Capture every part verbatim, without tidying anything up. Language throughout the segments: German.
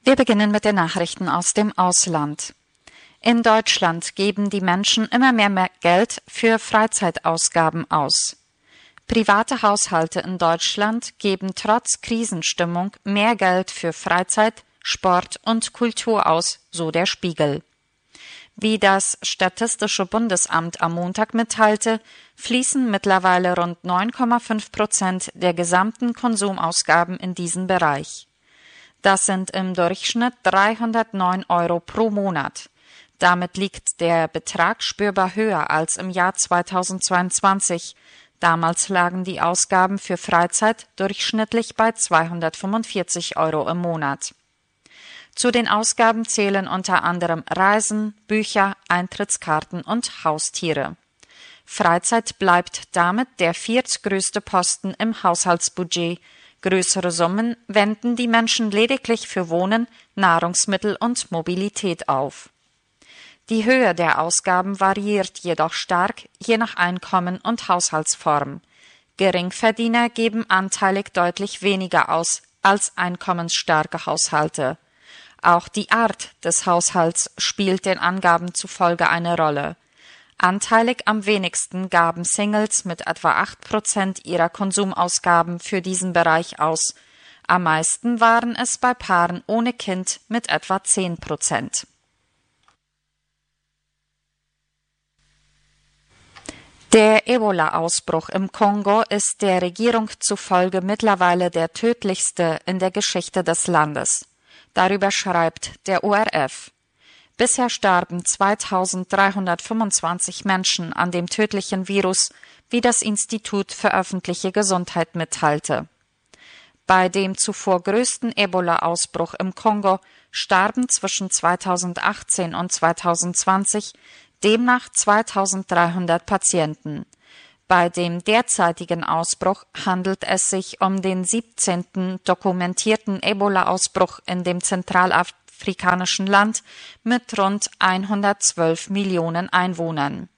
Wir beginnen mit den Nachrichten aus dem Ausland. In Deutschland geben die Menschen immer mehr, mehr Geld für Freizeitausgaben aus. Private Haushalte in Deutschland geben trotz Krisenstimmung mehr Geld für Freizeit, Sport und Kultur aus, so der Spiegel. Wie das Statistische Bundesamt am Montag mitteilte, fließen mittlerweile rund neun Komma fünf Prozent der gesamten Konsumausgaben in diesen Bereich. Das sind im Durchschnitt dreihundertneun Euro pro Monat. Damit liegt der Betrag spürbar höher als im Jahr zweitausendzweiundzwanzig. Damals lagen die Ausgaben für Freizeit durchschnittlich bei zweihundertfünfundvierzig Euro im Monat. Zu den Ausgaben zählen unter anderem Reisen, Bücher, Eintrittskarten und Haustiere. Freizeit bleibt damit der viertgrößte Posten im Haushaltsbudget. Größere Summen wenden die Menschen lediglich für Wohnen, Nahrungsmittel und Mobilität auf. Die Höhe der Ausgaben variiert jedoch stark, je nach Einkommen und Haushaltsform. Geringverdiener geben anteilig deutlich weniger aus als einkommensstarke Haushalte. Auch die Art des Haushalts spielt den Angaben zufolge eine Rolle. Anteilig am wenigsten gaben Singles mit etwa acht Prozent ihrer Konsumausgaben für diesen Bereich aus. Am meisten waren es bei Paaren ohne Kind mit etwa zehn Prozent. Der Ebola-Ausbruch im Kongo ist der Regierung zufolge mittlerweile der tödlichste in der Geschichte des Landes. Darüber schreibt der O R F. Bisher starben zweitausenddreihundertfünfundzwanzig Menschen an dem tödlichen Virus, wie das Institut für öffentliche Gesundheit mitteilte. Bei dem zuvor größten Ebola-Ausbruch im Kongo starben zwischen zweitausendachtzehn und zweitausendzwanzig demnach zweitausenddreihundert Patienten. Bei dem derzeitigen Ausbruch handelt es sich um den siebzehnten dokumentierten Ebola-Ausbruch in dem zentralafrikanischen Land mit rund hundertzwölf Millionen Einwohnern.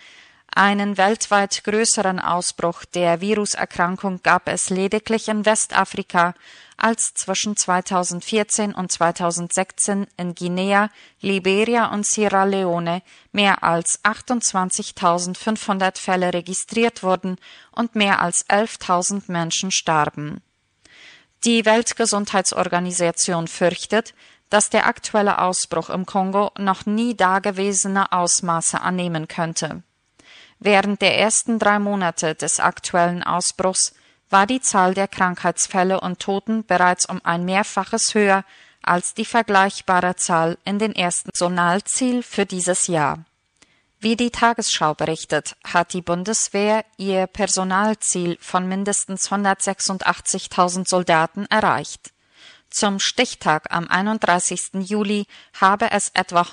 Einen weltweit größeren Ausbruch der Viruserkrankung gab es lediglich in Westafrika, als zwischen zweitausendvierzehn und zweitausendsechzehn in Guinea, Liberia und Sierra Leone mehr als achtundzwanzigtausendfünfhundert Fälle registriert wurden und mehr als elftausend Menschen starben. Die Weltgesundheitsorganisation fürchtet, dass der aktuelle Ausbruch im Kongo noch nie dagewesene Ausmaße annehmen könnte. Während der ersten drei Monate des aktuellen Ausbruchs war die Zahl der Krankheitsfälle und Toten bereits um ein Mehrfaches höher als die vergleichbare Zahl in den ersten Zonalziel für dieses Jahr. Wie die Tagesschau berichtet, hat die Bundeswehr ihr Personalziel von mindestens hundertsechsundachtzigtausend Soldaten erreicht. Zum Stichtag am einunddreißigsten Juli habe es etwa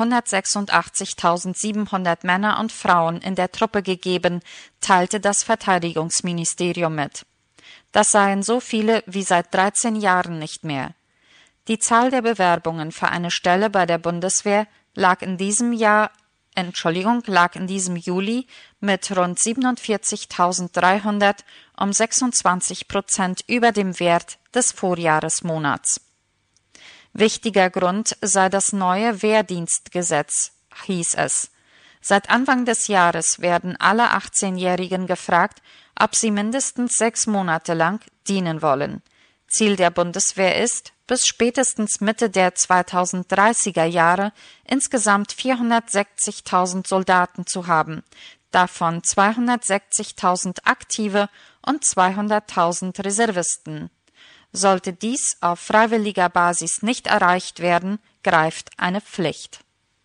hundertsechsundachtzigtausendsiebenhundert Männer und Frauen in der Truppe gegeben, teilte das Verteidigungsministerium mit. Das seien so viele wie seit dreizehn Jahren nicht mehr. Die Zahl der Bewerbungen für eine Stelle bei der Bundeswehr lag in diesem Jahr, Entschuldigung, lag in diesem Juli mit rund siebenundvierzigtausenddreihundert um sechsundzwanzig Prozent über dem Wert des Vorjahresmonats. Wichtiger Grund sei das neue Wehrdienstgesetz, hieß es. Seit Anfang des Jahres werden alle achtzehnjährigen gefragt, ob sie mindestens sechs Monate lang dienen wollen. Ziel der Bundeswehr ist, bis spätestens Mitte der zweitausenddreißiger Jahre insgesamt vierhundertsechzigtausend Soldaten zu haben, davon zweihundertsechzigtausend aktive und zweihunderttausend Reservisten. Sollte dies auf freiwilliger Basis nicht erreicht werden, greift eine Pflicht.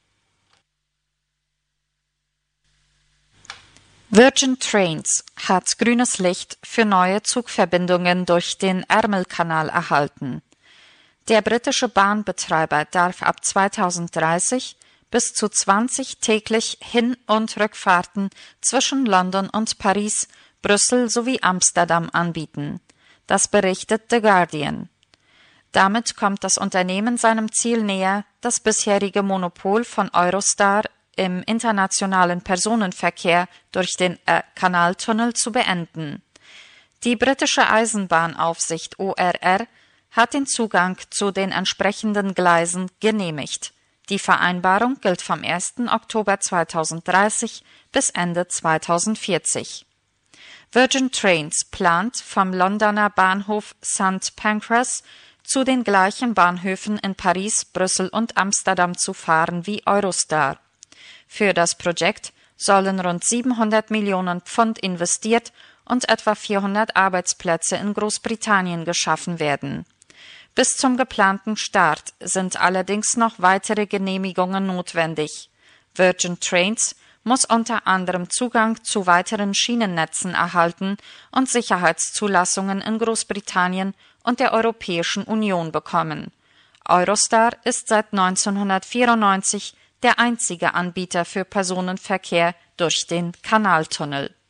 Virgin Trains hat grünes Licht für neue Zugverbindungen durch den Ärmelkanal erhalten. Der britische Bahnbetreiber darf ab zweitausenddreißig bis zu zwanzig täglich Hin- und Rückfahrten zwischen London und Paris, Brüssel sowie Amsterdam anbieten. Das berichtet The Guardian. Damit kommt das Unternehmen seinem Ziel näher, das bisherige Monopol von Eurostar im internationalen Personenverkehr durch den äh, Kanaltunnel zu beenden. Die britische Eisenbahnaufsicht O R R hat den Zugang zu den entsprechenden Gleisen genehmigt. Die Vereinbarung gilt vom ersten Oktober zweitausenddreißig bis Ende zweitausendvierzig. Virgin Trains plant, vom Londoner Bahnhof Sankt Pancras zu den gleichen Bahnhöfen in Paris, Brüssel und Amsterdam zu fahren wie Eurostar. Für das Projekt sollen rund siebenhundert Millionen Pfund investiert und etwa vierhundert Arbeitsplätze in Großbritannien geschaffen werden. Bis zum geplanten Start sind allerdings noch weitere Genehmigungen notwendig. Virgin Trains muss unter anderem Zugang zu weiteren Schienennetzen erhalten und Sicherheitszulassungen in Großbritannien und der Europäischen Union bekommen. Eurostar ist seit neunzehnhundertvierundneunzig der einzige Anbieter für Personenverkehr durch den Kanaltunnel.